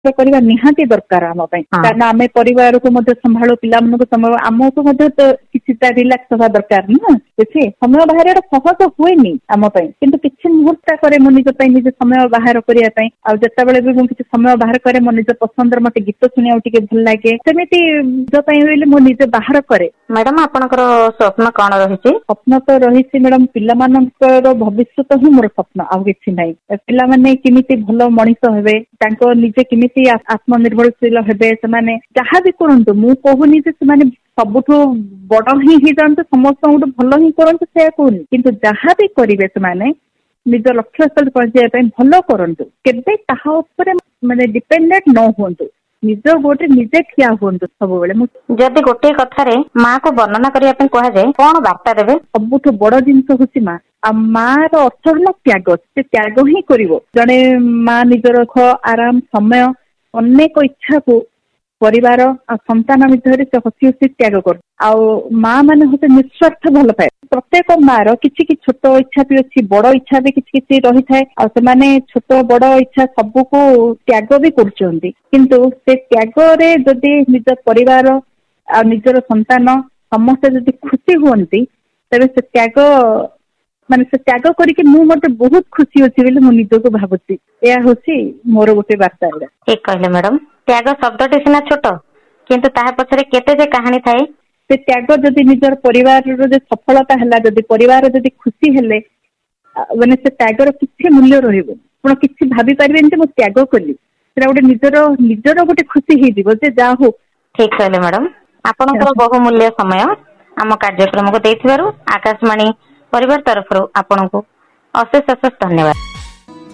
କରିବା ନିହାତି ଦରକାର ଆମ ପାଇଁ, କାରଣ ଆମେ ପରିବାରକୁ ମଧ୍ୟ ସମ୍ଭାଳୁ, ପିଲାମାନଙ୍କୁ ସମ୍ଭାଳୁ, ଆମକୁ ମଧ୍ୟ ତ କିଛିଟା ରିଲାକ୍ସ ହବା ଦରକାର ନା। କିଛି ସମୟ ବାହାରିବା ସହଜ ହୁଏନି ଆମ ପାଇଁ, କିନ୍ତୁ କିଛି ମୁହୂର୍ତ୍ତ କରେ ମୁଁ ନିଜ ପାଇଁ ନିଜେ ସମୟ ବାହାର କରିବା ପାଇଁ। ଆଉ ଯେତେବେଳେ ବି ମୁଁ କିଛି ସମୟ ବାହାର କରେ ମୋ ନିଜ ପସନ୍ଦର ମତେ ଗୀତ ଶୁଣିବାକୁ ଟିକେ ଭଲ ଲାଗେ, ସେମିତି ନିଜ ପାଇଁ ବୋଲି ମୁଁ ନିଜେ ବାହାର କରେ। ମ୍ୟାଡାମ ଆପଣଙ୍କର ସ୍ୱପ୍ନ କଣ ରହିଛି? ସ୍ୱପ୍ନ ତ ରହିଛି ମ୍ୟାଡାମ, ପିଲାମାନଙ୍କର ଭବିଷ୍ୟତ ହିଁ ମୋର ସ୍ୱପ୍ନ, ଆଉ କିଛି ନାହିଁ। ପିଲାମାନେ କେମିତି ଭଲ ମଣିଷ ହେବେ, ତାଙ୍କ ନିଜେ କେମିତି ଆତ୍ମନିର୍ଭରଶୀଳ ହେବେ, ସେମାନେ ଯାହା ବି କରନ୍ତୁ, ମୁଁ କହୁନି ଯେ ସେମାନେ ସବୁଠୁ ବଡ ହିଁ ହେଇଯାଆନ୍ତୁ, ସମସ୍ତଙ୍କଠୁ ଭଲ ହିଁ କରନ୍ତୁ, ସେୟା କହୁନି, କିନ୍ତୁ ଯାହା ବି କରିବେ ସେମାନେ ନିଜ ଲକ୍ଷ୍ୟସ୍ଥଳୀ ପହଞ୍ଚିବା ପାଇଁ ଭଲ କରନ୍ତୁ, କେବେ କାହା ଉପରେ ମାନେ ଡିପେଣ୍ଡେଣ୍ଟ ନ ହୁଅନ୍ତୁ, ନିଜ ଗୋଟେ ନିଜେ ଠିଆ ହୁଅନ୍ତୁ ସବୁବେଳେ। ମୁଁ ଯଦି ଗୋଟେ କଥାରେ ମା କୁ ବର୍ଣ୍ଣନା କରିବା ପାଇଁ କୁହାଯାଏ କଣ ବାର୍ତ୍ତା ଦେବେ? ସବୁଠୁ ବଡ ଜିନିଷ ହଉଛି ମା। ଆଉ ମା ର ଅର୍ଥ ହେଲା ତ୍ୟାଗ, ସେ ତ୍ୟାଗ ହିଁ କରିବ। ଜଣେ ମା ନିଜର ଆରାମ, ସମୟ, ଅନେକ ଇଚ୍ଛାକୁ ପରିବାର ଆଉ ସନ୍ତାନ ଭିତରେ ସେ ହସି ହସି ତ୍ୟାଗ କରୁ। ଆଉ ମା ମାନେ ହଉଛି ନିଃସ୍ୱାର୍ଥ ଭଲ ପାଏ। ପ୍ରତ୍ୟେକ ମା ର କିଛି କିଛି ଛୋଟ ଇଚ୍ଛା ବି ଅଛି, ବଡ ଇଚ୍ଛା ବି କିଛି କିଛି ରହିଥାଏ, ଆଉ ସେମାନେ ଛୋଟ ବଡ ଇଚ୍ଛା ସବୁକୁ ତ୍ୟାଗ ବି କରୁଛନ୍ତି। କିନ୍ତୁ ସେ ତ୍ୟାଗରେ ଯଦି ନିଜ ପରିବାର ଆଉ ନିଜର ସନ୍ତାନ ସମସ୍ତେ ଯଦି ଖୁସି ହୁଅନ୍ତି, ତେବେ ସେ ତ୍ୟାଗ ମାନେ ସେ ତ୍ୟାଗ କରିକି ମୁଁ ମତେ ବହୁତ ଖୁସି ଅଛି ବୋଲି ମୁଁ ନିଜକୁ ଭାବୁଛି। ଏହା ହଉଛି ମୋର ଗୋଟେ ବାର୍ତ୍ତା। ଠିକ କହିଲେ ମ୍ୟାଡାମ। ତ୍ୟାଗ ଶବ୍ଦଟି ସିନା ଛୋଟ, କିନ୍ତୁ ତାହା ପଛରେ କେତେ ଯେ କାହାଣୀ ଥାଏ। ସେ ତ୍ୟାଗ ଯଦି ନିଜର ପରିବାରର ଯଦି ସଫଳତା ହେଲା, ଯଦି ପରିବାର ଯଦି ଖୁସି ହେଲେ, ମାନେ ସେ ତ୍ୟାଗର କିଛି ମୂଲ୍ୟ ରହିବ। ଆପଣ କିଛି ଭାବି ପାରିବେନି ଯେ ମୁଁ ତ୍ୟାଗ କଲି, ସେଟା ଗୋଟେ ନିଜର ଗୋଟେ ଖୁସି ହେଇଯିବ ଯେ ଯାହା ହଉ। ଠିକ କହିଲେ ମ୍ୟାଡାମ। ଆପଣଙ୍କର ବହୁମୂଲ୍ୟ ସମୟ ଆମ କାର୍ଯ୍ୟକ୍ରମକୁ ଦେଇଥିବାରୁ ଆକାଶବାଣୀ ପରିବାର ତରଫରୁ ଆପଣଙ୍କୁ ଅଶେଷ ଅଶେଷ ଧନ୍ୟବାଦ।